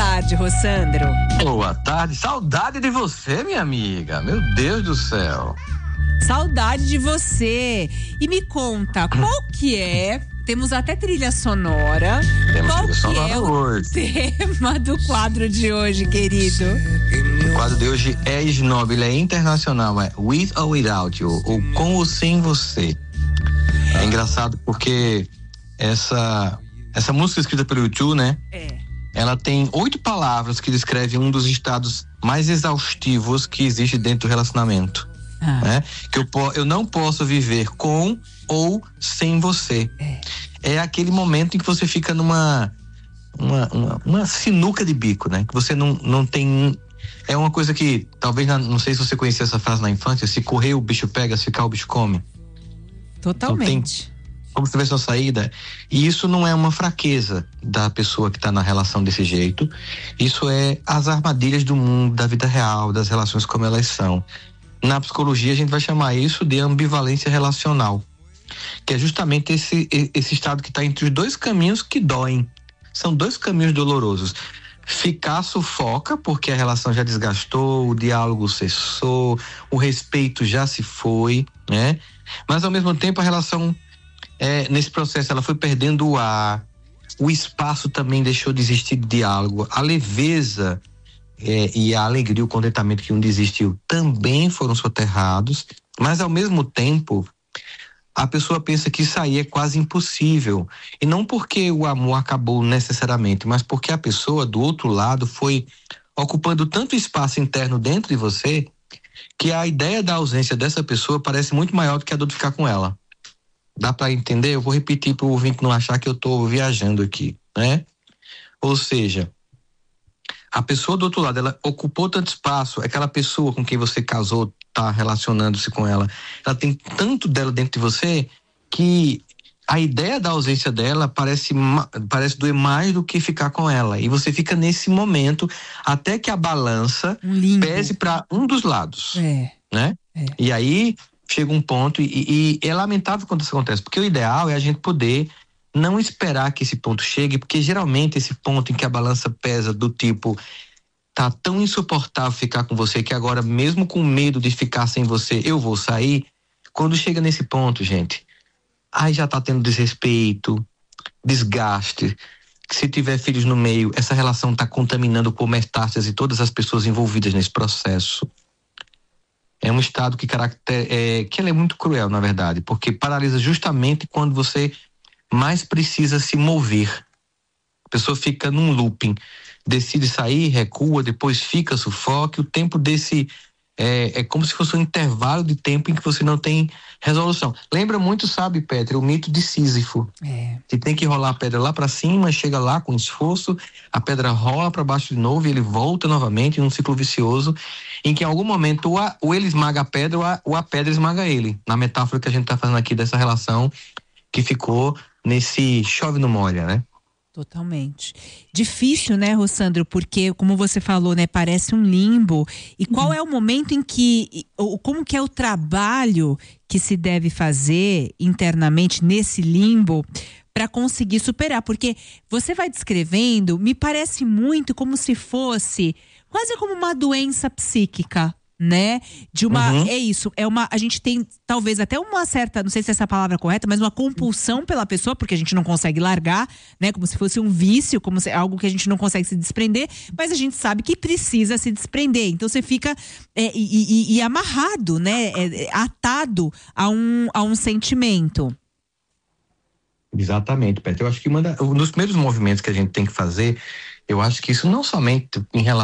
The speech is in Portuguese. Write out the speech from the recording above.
tarde, Rossandro. Boa tarde, saudade de você, minha amiga. Meu Deus do céu. Saudade de você. E me conta, qual que é? Temos até trilha sonora. Temos qual trilha que sonora é hoje. O tema do quadro de hoje, querido? O quadro de hoje é snob, ele é internacional, é With or Without You, ou Com ou Sem Você. É engraçado porque essa música escrita pelo U2, né? Ela tem 8 palavras que descrevem um dos estados mais exaustivos que existe dentro do relacionamento. Né? Que eu não posso viver com ou sem você. É aquele momento em que você fica numa uma sinuca de bico, né? Que você não tem. É uma coisa que talvez, não sei se você conhecia essa frase na infância: se correr o bicho pega, se ficar o bicho come. Totalmente. Como se tivesse uma saída. E isso não é uma fraqueza da pessoa que está na relação desse jeito. Isso é as armadilhas do mundo, da vida real, das relações como elas são. Na psicologia a gente vai chamar isso de ambivalência relacional, que é justamente esse estado que está entre os dois caminhos que doem. São dois caminhos dolorosos. Ficar sufoca porque a relação já desgastou, o diálogo cessou, o respeito já se foi, né? Mas ao mesmo tempo a relação, nesse processo, ela foi perdendo o ar, o espaço também deixou de existir diálogo, a leveza e a alegria, o contentamento que um desistiu também foram soterrados, mas ao mesmo tempo a pessoa pensa que isso aí é quase impossível, e não porque o amor acabou necessariamente, mas porque a pessoa do outro lado foi ocupando tanto espaço interno dentro de você que a ideia da ausência dessa pessoa parece muito maior do que a dor de ficar com ela. Dá para entender? Eu vou repetir para o ouvinte não achar que eu estou viajando aqui, né? Ou seja, a pessoa do outro lado, ela ocupou tanto espaço, aquela pessoa com quem você casou, tá relacionando-se com ela, ela tem tanto dela dentro de você que a ideia da ausência dela parece doer mais do que ficar com ela. E você fica nesse momento até que a balança pese para um dos lados, né? E aí chega um ponto e é lamentável quando isso acontece, porque o ideal é a gente poder não esperar que esse ponto chegue, porque geralmente esse ponto em que a balança pesa do tipo, tá tão insuportável ficar com você que agora, mesmo com medo de ficar sem você, eu vou sair. Quando chega nesse ponto, gente, aí já tá tendo desrespeito, desgaste. Se tiver filhos no meio, essa relação tá contaminando por metástase todas as pessoas envolvidas nesse processo. É um estado que ele é muito cruel, na verdade, porque paralisa justamente quando você mais precisa se mover. A pessoa fica num looping, decide sair, recua, depois fica, sufoca. O tempo desse é como se fosse um intervalo de tempo em que você não tem resolução. Lembra muito, sabe, Petra, o mito de Sísifo. Que tem que rolar a pedra lá para cima, chega lá com esforço, a pedra rola para baixo de novo e ele volta novamente num ciclo vicioso, em que em algum momento ou ele esmaga a pedra ou a pedra esmaga ele. Na metáfora que a gente tá fazendo aqui dessa relação que ficou nesse chove no molha, né? Totalmente. Difícil, né, Rossandro? Porque, como você falou, né, parece um limbo. E qual é o momento em que, como que é o trabalho que se deve fazer internamente nesse limbo para conseguir superar? Porque você vai descrevendo, me parece muito como se fosse quase como uma doença psíquica, né? É isso, a gente tem talvez até uma certa, não sei se essa palavra é correta, mas uma compulsão pela pessoa, porque a gente não consegue largar, né? Como se fosse um vício, como se algo que a gente não consegue se desprender, mas a gente sabe que precisa se desprender. Então você fica amarrado, né? Atado a um sentimento. Exatamente, Petra. Eu acho que um dos primeiros movimentos que a gente tem que fazer, eu acho que isso não somente em relação